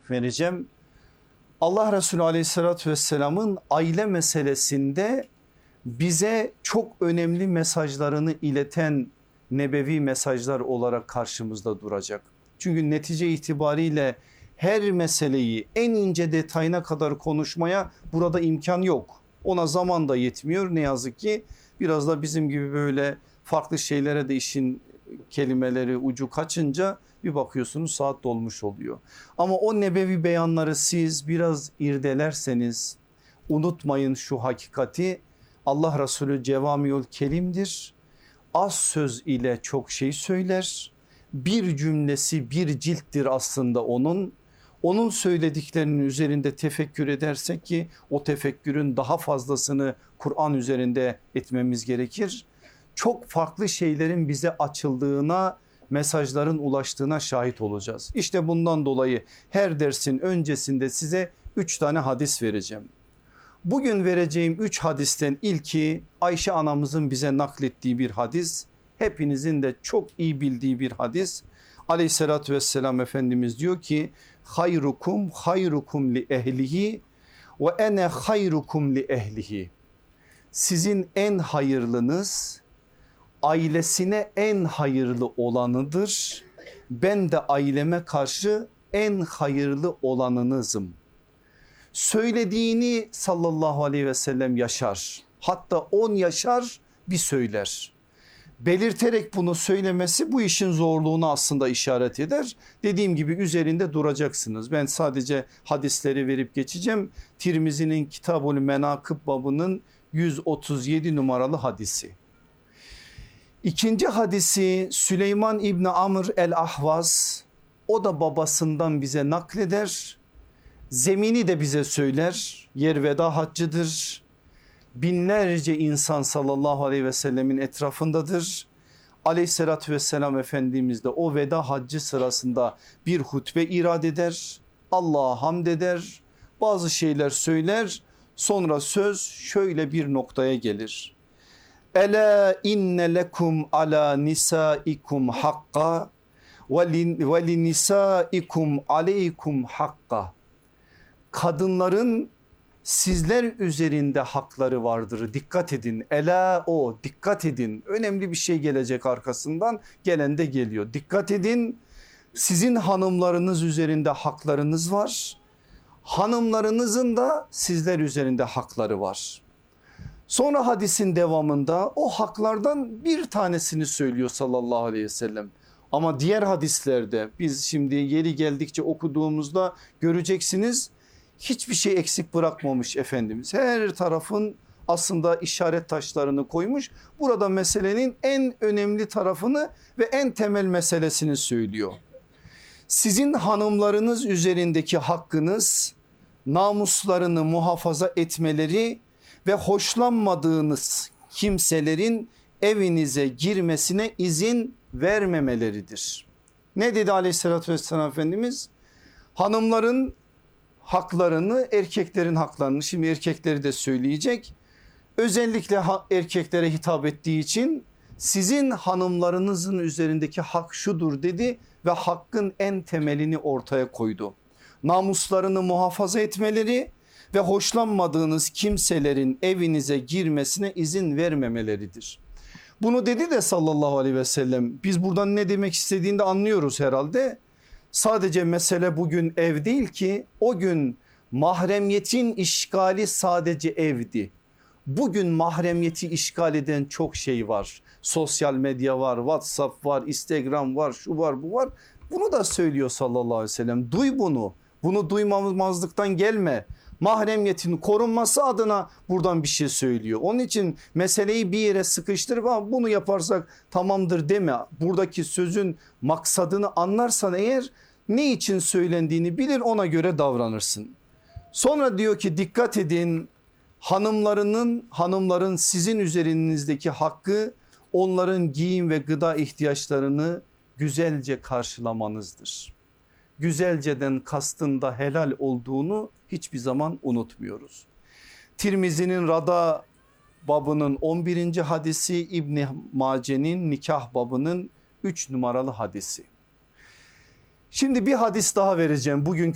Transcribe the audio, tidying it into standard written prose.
vereceğim. Allah Resulü Aleyhisselatü Vesselam'ın aile meselesinde bize çok önemli mesajlarını ileten nebevi mesajlar olarak karşımızda duracak. Çünkü netice itibariyle her meseleyi en ince detayına kadar konuşmaya burada imkan yok. Ona zaman da yetmiyor ne yazık ki. Biraz da bizim gibi böyle farklı şeylere de işin kelimeleri ucu kaçınca bir bakıyorsunuz saat dolmuş oluyor. Ama o nebevi beyanları siz biraz irdelerseniz unutmayın şu hakikati. Allah Resulü cevamiül kelimdir. Az söz ile çok şey söyler. Bir cümlesi bir cilttir aslında onun. Onun söylediklerinin üzerinde tefekkür edersek ki o tefekkürün daha fazlasını Kur'an üzerinde etmemiz gerekir. Çok farklı şeylerin bize açıldığına, mesajların ulaştığına şahit olacağız. İşte bundan dolayı her dersin öncesinde size 3 tane hadis vereceğim. Bugün vereceğim 3 hadisten ilki Ayşe anamızın bize naklettiği bir hadis. Hepinizin de çok iyi bildiği bir hadis. Aleyhissalatü vesselam Efendimiz diyor ki hayrukum hayrukum li ehlihi ve ene hayrukum li ehlihi. Sizin en hayırlınız ailesine en hayırlı olanıdır. Ben de aileme karşı en hayırlı olanınızım. Söylediğini sallallahu aleyhi ve sellem yaşar. Hatta 10 yaşar bir söyler. Belirterek bunu söylemesi bu işin zorluğunu aslında işaret eder. Dediğim gibi üzerinde duracaksınız. Ben sadece hadisleri verip geçeceğim. Tirmizi'nin Kitabul Menakıb babının 137 numaralı hadisi. İkinci hadisi Süleyman İbni Amr el-Ahvaz, o da babasından bize nakleder. Zemini de bize söyler. Yer veda haccıdır. Binlerce insan sallallahu aleyhi ve sellemin etrafındadır. Aleyhissalatü vesselam Efendimiz de o veda haccı sırasında bir hutbe irad eder. Allah'a hamd eder. Bazı şeyler söyler. Sonra söz şöyle bir noktaya gelir. Ela inne lekum ala nisaikum hakka ve li nisaikum aleykum hakka. Kadınların sizler üzerinde hakları vardır. Dikkat edin. Ela o dikkat edin. Önemli bir şey gelecek arkasından. Gelen de geliyor. Dikkat edin. Sizin hanımlarınız üzerinde haklarınız var. Hanımlarınızın da sizler üzerinde hakları var. Sonra hadisin devamında o haklardan bir tanesini söylüyor sallallahu aleyhi ve sellem. Ama diğer hadislerde biz şimdi yeri geldikçe okuduğumuzda göreceksiniz hiçbir şey eksik bırakmamış Efendimiz. Her tarafın aslında işaret taşlarını koymuş. Burada meselenin en önemli tarafını ve en temel meselesini söylüyor. Sizin hanımlarınız üzerindeki hakkınız namuslarını muhafaza etmeleri ve hoşlanmadığınız kimselerin evinize girmesine izin vermemeleridir. Ne dedi aleyhissalatü vesselam Efendimiz? Hanımların haklarını, erkeklerin haklarını, şimdi erkekleri de söyleyecek. Özellikle erkeklere hitap ettiği için sizin hanımlarınızın üzerindeki hak şudur dedi ve hakkın en temelini ortaya koydu. Namuslarını muhafaza etmeleri ve hoşlanmadığınız kimselerin evinize girmesine izin vermemeleridir. Bunu dedi de sallallahu aleyhi ve sellem, biz buradan ne demek istediğini de anlıyoruz herhalde. Sadece mesele bugün ev değil ki, o gün mahremiyetin işgali sadece evdi. Bugün mahremiyeti işgal eden çok şey var. Sosyal medya var, WhatsApp var, Instagram var, şu var, bu var. Bunu da söylüyor sallallahu aleyhi ve sellem. Duy bunu. Bunu duymamazlıktan gelme. Mahremiyetin korunması adına buradan bir şey söylüyor. Onun için meseleyi bir yere sıkıştırıp bunu yaparsak tamamdır deme. Buradaki sözün maksadını anlarsan eğer ne için söylendiğini bilir, ona göre davranırsın. Sonra diyor ki dikkat edin, hanımların sizin üzerinizdeki hakkı onların giyim ve gıda ihtiyaçlarını güzelce karşılamanızdır. Güzelceden kastın da helal olduğunu hiçbir zaman unutmuyoruz. Tirmizi'nin Rada babının 11. hadisi, İbn Mace'nin nikah babının 3 numaralı hadisi. Şimdi bir hadis daha vereceğim bugün